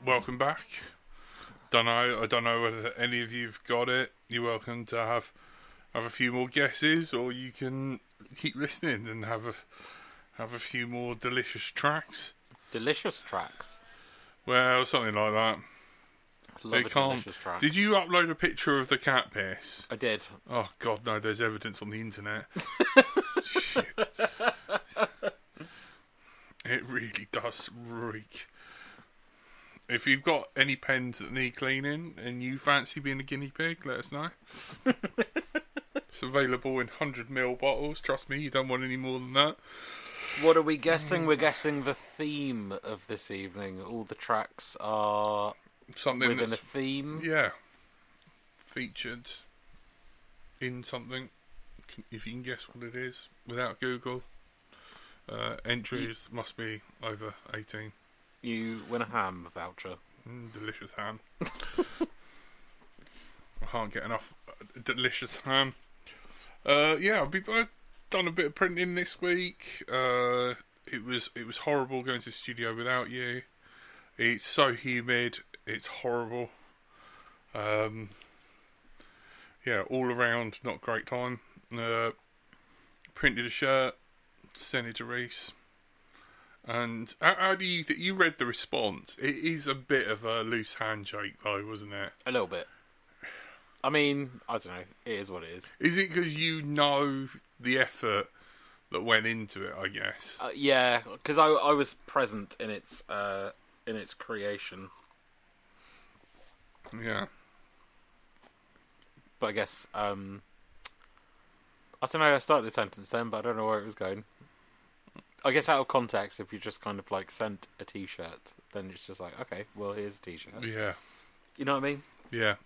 welcome back. I don't know whether any of you've got it. You're welcome to have a few more guesses, or you can keep listening and have a few more delicious tracks. Delicious tracks. Well, something like that. Love a delicious track. Did you upload a picture of the cat piss? I did. Oh God, no! There's evidence on the internet. Shit. It really does reek. If you've got any pens that need cleaning and you fancy being a guinea pig, let us know. It's available in 100ml bottles. Trust me, you don't want any more than that. What are we guessing? We're guessing the theme of this evening. All the tracks are Something within that's, a theme. yeah, featured in something. If you can guess what it is without Google, entries must be over 18. You win a ham voucher. Delicious ham. I can't get enough delicious ham. I've done a bit of printing this week. It was horrible going to the studio without you. It's so humid. It's horrible. All around not great time. Printed a shirt, sent it to Reese. And how do you think? You read the response. It is a bit of a loose handshake, though, wasn't it? A little bit. I mean, I don't know. It is what it is. Is it because you know the effort that went into it? I guess. Yeah, because I was present in its creation. Yeah. But I guess I don't know. I started the sentence then, but I don't know where it was going. I guess out of context, if you just kind of like sent a T-shirt, then it's just like, okay, well, here's a T-shirt. Yeah. You know what I mean? Yeah.